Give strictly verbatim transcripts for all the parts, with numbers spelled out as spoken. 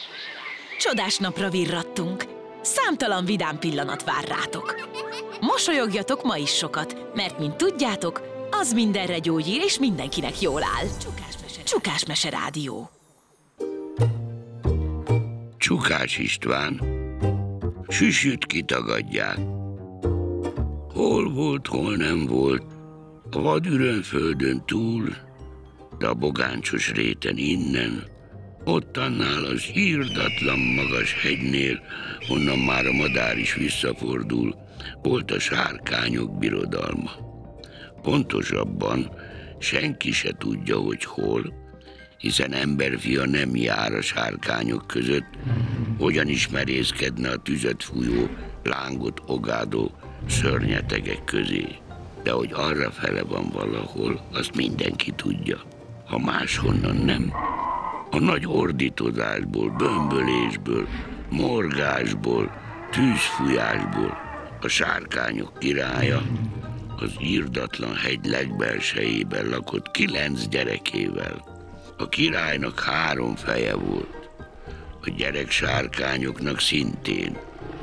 Csodás napra virrattunk. Számtalan vidám pillanat vár rátok. Mosolyogjatok ma is sokat, mert mint tudjátok, az mindenre gyógyír és mindenkinek jól áll. Csukás Mese Rádió. Csukás István. Süsüt kitagadják. Hol volt, hol nem volt, a vadürön földön túl, de a bogáncsos réten innen, ott annál az írdatlan magas hegynél, onnan már a madár is visszafordul, volt a sárkányok birodalma. Pontosabban senki se tudja, hogy hol, hiszen emberfia nem jár a sárkányok között, hogyan is merészkedne a tüzet fújó, lángot ogádó szörnyetegek közé. De hogy arrafele van valahol, azt mindenki tudja, ha máshonnan nem. A nagy ordítozásból, bömbölésből, morgásból, tűzfújásból a sárkányok királya az írdatlan hegy legbelsejében lakott kilenc gyerekével. A királynak három feje volt, a gyerek sárkányoknak szintén,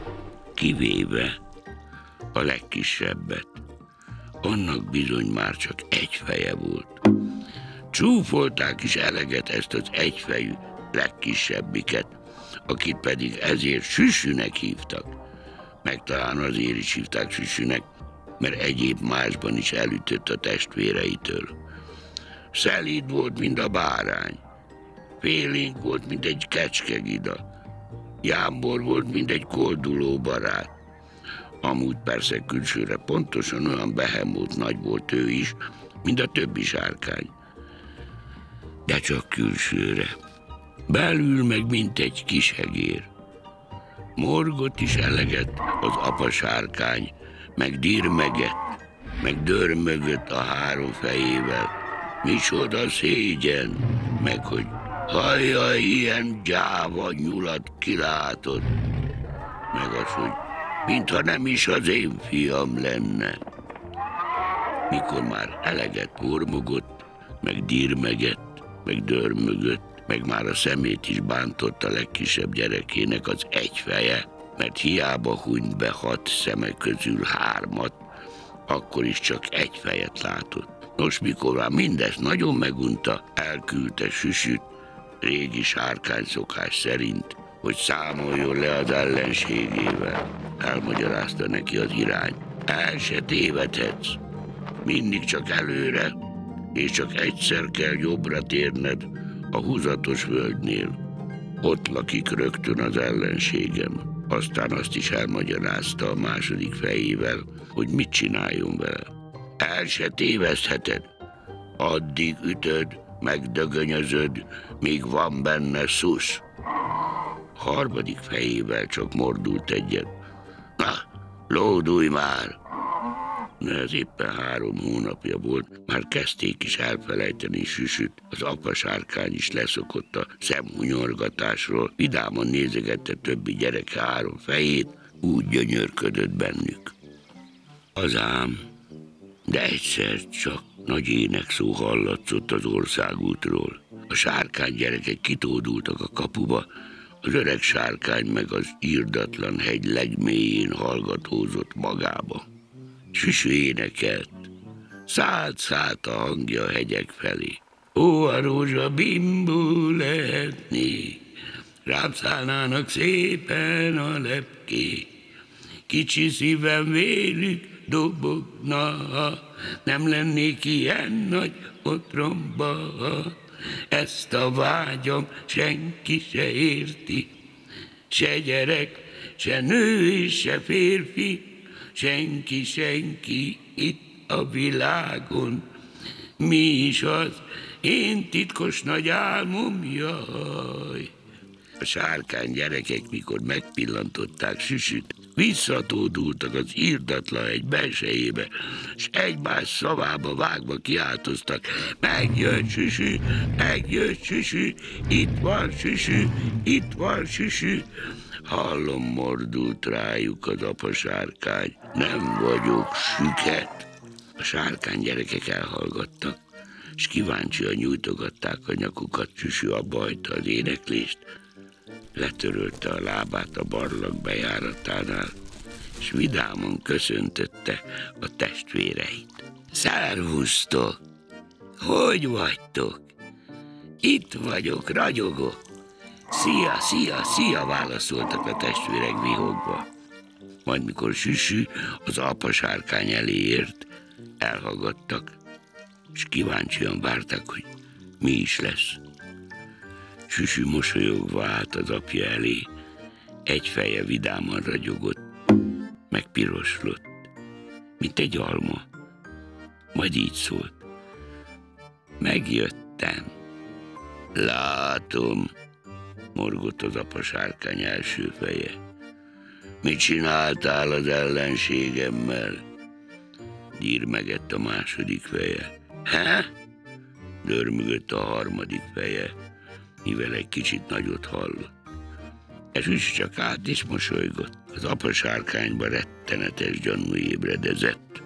kivéve a legkisebbet. Annak bizony már csak egy feje volt. Csúfolták is eleget ezt az egyfejű legkisebbiket, akit pedig ezért Süsünek hívtak. Meg talán azért is hívták Süsünek, mert egyéb másban is elütött a testvéreitől. Szelíd volt, mint a bárány, félénk volt, mint egy kecskegida, jámbor volt, mint egy kolduló barát. Amúgy persze külsőre pontosan olyan behemót nagy volt ő is, mint a többi sárkány. De csak külsőre. Belül meg mint egy kis egér. Morgott is eleget az apa sárkány, meg dirmegett, meg dörmögött a három fejével. Micsoda szégyen, meg hogy hajjaj, ilyen gyáva nyulat kilátod, meg az, hogy mintha nem is az én fiam lenne. Mikor már eleget mormogott, meg dirmegett, meg dörmögött, meg már a szemét is bántott a legkisebb gyerekének az egy feje, mert hiába hunyt be hat szeme közül hármat, akkor is csak egy fejet látott. Nos, mikor már mindezt nagyon megunta, elküldte Süsüt, régi sárkány szokás szerint, hogy számoljon le az ellenségével. Elmagyarázta neki az irány. El se tévedhetsz. Mindig csak előre, és csak egyszer kell jobbra térned a húzatos völgynél. Ott lakik rögtön az ellenségem. Aztán azt is elmagyarázta a második fejével, hogy mit csináljon vele. El se tévesztheted. Addig ütöd, megdögönyözöd, míg van benne szusz. Harmadik fejével csak mordult egyet. Na, lódulj már! De ez éppen három hónapja volt, már kezdték is elfelejteni Süsüt. Az apa sárkány is leszokott a szemhunyorgatásról, vidáman nézegette többi gyereke három fejét, úgy gyönyörködött bennük. Az ám, de egyszer csak nagy énekszó hallatszott az országútról. A sárkány gyerekek kitódultak a kapuba, az öreg sárkány meg az írdatlan hegy legmélyén hallgatózott magába. Süsü énekelt, szállt-szállt a hangja a hegyek felé. Ó, a rózsabimbó lehetné, rám szállnának szépen a lepkék. Kicsi szívem vélük dobogna, nem lennék ilyen nagy otromba. Ezt a vágyam senki se érti, se gyerek, se nő és se férfi, senki, senki itt a világon. Mi is az én titkos nagy álmom, jaj. A sárkány gyerekek, mikor megpillantották Süsüt, visszatódultak az írdatlan egy belsejébe, s egymás szavába vágva kiáltoztak. Megjött Süsü, megjött Süsü, itt van Süsü, itt van Süsü. Hallom, mordult rájuk az apa sárkány. Nem vagyok süket. A sárkány gyerekek elhallgattak, s kíváncsian nyújtogatták a nyakukat. Süsü abba hagyta az éneklést, letörölte a lábát a barlang bejáratánál, és vidáman köszöntötte a testvéreit. Szervusztok! Hogy vagytok? Itt vagyok, ragyogok. Szia, szia, szia, válaszoltak a testvérek vihogva. Majd mikor Süsü az apasárkány elé ért, elhallgattak, és kíváncsian várták, hogy mi is lesz. Süsü mosolyogva állt az apja elé, egy feje vidáman ragyogott, meg piroslott, mint egy alma. Majd így szólt. Megjöttem. Látom, morgott az apasárkány első feje. Mit csináltál az ellenségemmel? Dírmegett a második feje. He? Dörmögött a harmadik feje, mivel egy kicsit nagyot hallott. És úgy csak át is mosolygott. Az apasárkányba rettenetes gyanú ébredezett.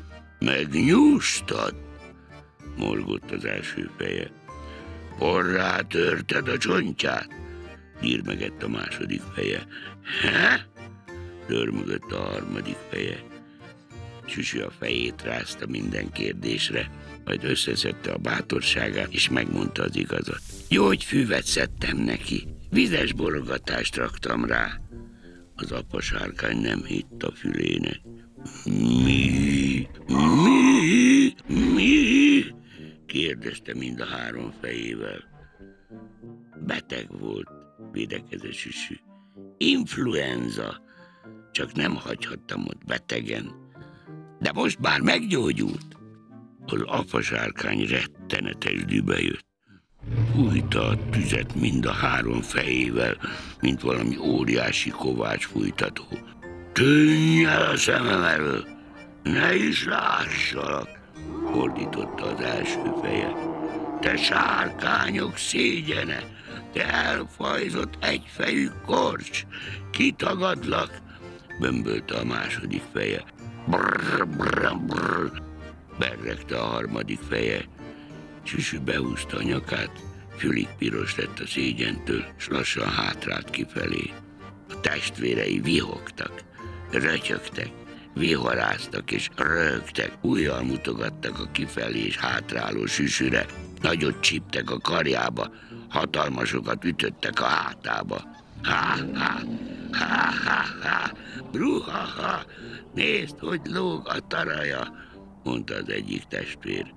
Megnyúztad? Morgott az első feje. Porrá törted a csontját? Dírmegett a második feje. He? Dörmögött a harmadik feje. Süsü a fejét rázta minden kérdésre, majd összeszedte a bátorságát, és megmondta az igazat. Gyógyfüvet szedtem neki, vizes borogatást raktam rá. Az apasárkány nem hitt a fülének. Mi? Mi? Mi? Kérdezte mind a három fejével. Beteg volt, védekezett Süsü. Influenza. Csak nem hagyhattam ott betegen. De most már meggyógyult. Az apasárkány rettenetes dühbe jött. Fújta a tüzet mind a három fejével, mint valami óriási kovács fújtató. Tűnj el a szemem elől, ne is lássalak, ordította az első feje. Te sárkányok szégyene, te elfajzott egyfejű korcs, kitagadlak, bömbölte a második feje. Brr, brr, brr, berregte a harmadik feje. Süsü behúzta a nyakát, fülig piros lett a szégyentől, s lassan hátrált kifelé. A testvérei vihogtak, rötyögtek, vihoráztak és rögtek, ujjal mutogattak a kifelé és hátráló Süsüre, nagyot csíptek a karjába, hatalmasokat ütöttek a hátába. Ha, ha, ha, ha, ha, bruhaha, nézd, hogy lóg a taraja, mondta az egyik testvér.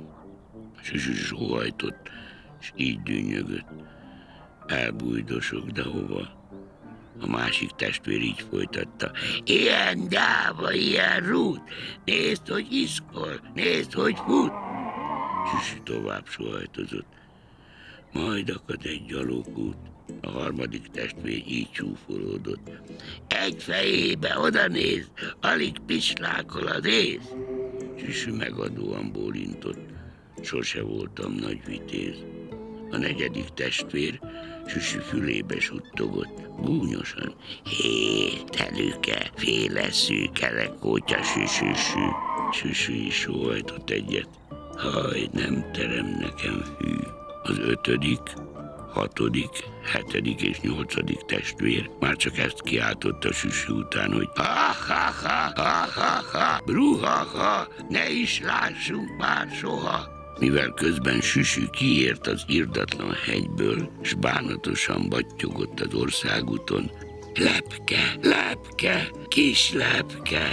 Süsü sóhajtott, és így dünnyögött. Elbújdosok, de hova? A másik testvér így folytatta. Ilyen gyáva, ilyen rút, nézd, hogy iszkol, nézd, hogy fut. Süsü tovább sóhajtozott. Majd akad egy gyalogút. A harmadik testvér így csúfolódott. Egy fejébe oda néz, alig pislákol az ész. Süsü megadóan bólintott. Sose voltam nagy vitéz. A negyedik testvér Süsü fülébe suttogott, gúnyosan. Hé, telüke, féle szűkele kótya Süsüsü. Süsü is sóhajtott egyet. Haj, nem terem nekem hű. Az ötödik, hatodik, hetedik és nyolcadik testvér már csak ezt kiáltotta Süsü után, hogy ha-ha-ha, ha-ha-ha, bruha-ha, ne is lássunk már soha. Mivel közben Süsü kiért az irdatlan hegyből, s bánatosan battyogott az országúton. Lepke, lepke, kis lepke!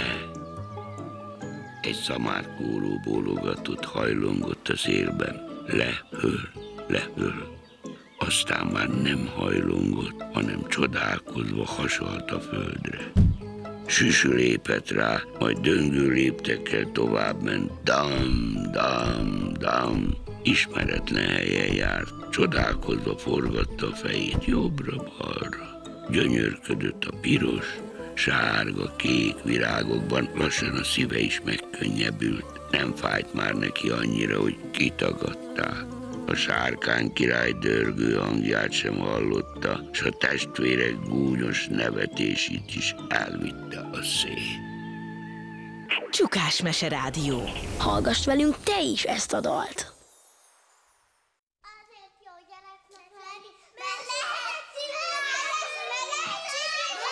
Egy szamárkóló bólogatott, hajlongott a szélben. Lehöl, lehöl. Aztán már nem hajlongott, hanem csodálkozva hasalt a földre. Süsü lépett rá, majd döngő léptekkel továbbment. Dam, dam, dam. Ismeretlen helyen járt. Csodálkozva forgatta a fejét jobbra-balra. Gyönyörködött a piros, sárga, kék virágokban, lassan a szíve is megkönnyebbült. Nem fájt már neki annyira, hogy kitagadták. A sárkány király dörgő hangját sem hallotta, s a testvérek gúnyos nevetését is elvitte a szél. Csukás Mese Rádió. Hallgass velünk te is ezt a dalt!